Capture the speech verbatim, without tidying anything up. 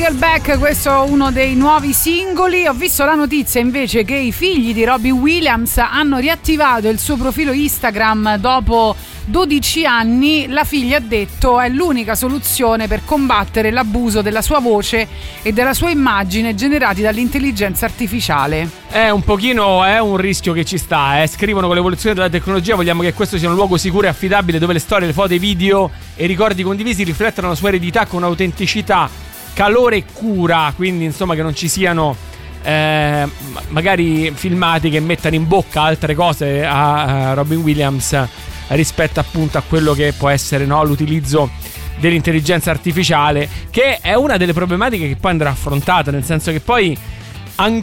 Nickelback, questo è uno dei nuovi singoli. Ho visto la notizia invece che i figli di Robbie Williams hanno riattivato il suo profilo Instagram dopo dodici anni. La figlia ha detto è l'unica soluzione per combattere l'abuso della sua voce e della sua immagine generati dall'intelligenza artificiale. È un pochino è un rischio che ci sta, eh. Scrivono: con l'evoluzione della tecnologia vogliamo che questo sia un luogo sicuro e affidabile dove le storie, le foto, i video e i ricordi condivisi riflettano la sua eredità con autenticità, calore e cura. Quindi insomma che non ci siano eh, magari filmati che mettano in bocca altre cose a, a Robin Williams rispetto appunto a quello che può essere, no, l'utilizzo dell'intelligenza artificiale, che è una delle problematiche che poi andrà affrontata, nel senso che poi an-